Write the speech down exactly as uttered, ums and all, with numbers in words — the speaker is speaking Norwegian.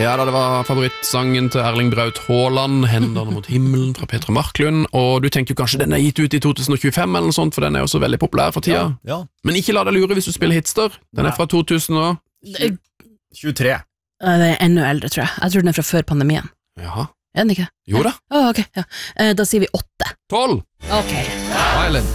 Ja da, det var favorittsangen til Erling Braut Haaland, Hendene mot himmelen fra Petra Marklund, og du tenker jo kanskje den er gitt ut i to tusen og tjuefem eller noe sånt, for den er jo så veldig populær for tida. Ja, ja. Men ikke la deg lure hvis du spiller hitster. Den er fra to tusen og tjuetre. Det er enda eldre, tror jeg. Jeg tror den er fra før pandemien. Jaha. Er den ikke? Jo da. Å, ok, ja. Eh, Da sier vi åtte. Tolv! Ok. Island.